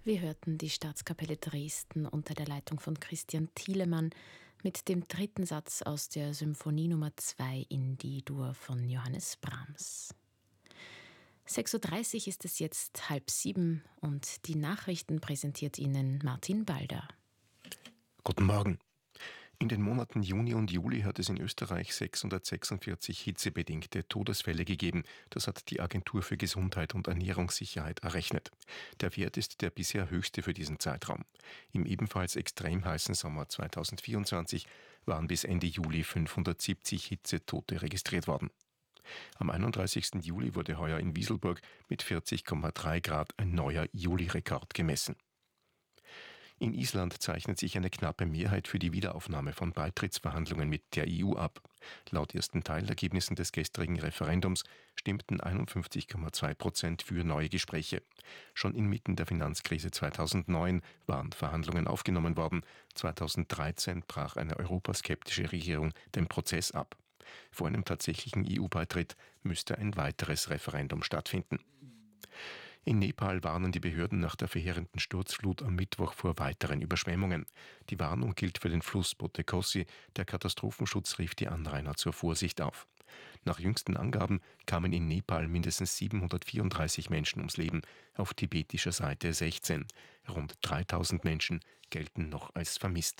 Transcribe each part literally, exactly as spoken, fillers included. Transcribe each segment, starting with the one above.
Wir hörten die Staatskapelle Dresden unter der Leitung von Christian Thielemann mit dem dritten Satz aus der Symphonie Nummer zwei in D-Dur von Johannes Brahms. sechs Uhr dreißig ist es jetzt halb sieben und die Nachrichten präsentiert Ihnen Martin Balder. Guten Morgen. In den Monaten Juni und Juli hat es in Österreich sechshundertsechsundvierzig hitzebedingte Todesfälle gegeben. Das hat die Agentur für Gesundheit und Ernährungssicherheit errechnet. Der Wert ist der bisher höchste für diesen Zeitraum. Im ebenfalls extrem heißen Sommer zweitausendvierundzwanzig waren bis Ende Juli fünfhundertsiebzig Hitzetote registriert worden. Am einunddreißigsten Juli wurde heuer in Wieselburg mit vierzig Komma drei Grad ein neuer Juli-Rekord gemessen. In Island zeichnet sich eine knappe Mehrheit für die Wiederaufnahme von Beitrittsverhandlungen mit der E U ab. Laut ersten Teilergebnissen des gestrigen Referendums stimmten einundfünfzig Komma zwei Prozent für neue Gespräche. Schon inmitten der Finanzkrise zweitausendneun waren Verhandlungen aufgenommen worden. zweitausenddreizehn brach eine europaskeptische Regierung den Prozess ab. Vor einem tatsächlichen E U-Beitritt müsste ein weiteres Referendum stattfinden. In Nepal warnen die Behörden nach der verheerenden Sturzflut am Mittwoch vor weiteren Überschwemmungen. Die Warnung gilt für den Fluss Botekossi. Der Katastrophenschutz rief die Anrainer zur Vorsicht auf. Nach jüngsten Angaben kamen in Nepal mindestens siebenhundertvierunddreißig Menschen ums Leben, auf tibetischer Seite sechzehn. Rund dreitausend Menschen gelten noch als vermisst.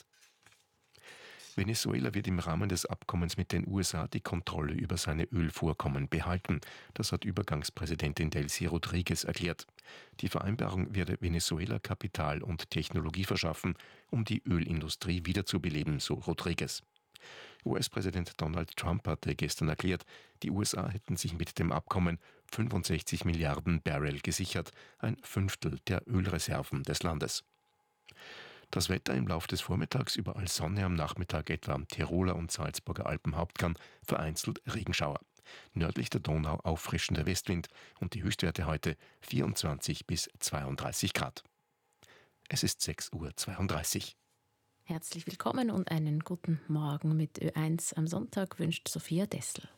Venezuela wird im Rahmen des Abkommens mit den U S A die Kontrolle über seine Ölvorkommen behalten. Das hat Übergangspräsidentin Delcy Rodriguez erklärt. Die Vereinbarung werde Venezuela Kapital und Technologie verschaffen, um die Ölindustrie wiederzubeleben, so Rodriguez. U S-Präsident Donald Trump hatte gestern erklärt, die U S A hätten sich mit dem Abkommen fünfundsechzig Milliarden Barrel gesichert, ein Fünftel der Ölreserven des Landes. Das Wetter im Laufe des Vormittags überall Sonne, am Nachmittag etwa am Tiroler und Salzburger Alpenhauptkamm vereinzelt Regenschauer. Nördlich der Donau auffrischender Westwind und die Höchstwerte heute vierundzwanzig bis zweiunddreißig Grad. Es ist sechs Uhr zweiunddreißig. Herzlich willkommen und einen guten Morgen mit Ö eins am Sonntag wünscht Sophia Dessel.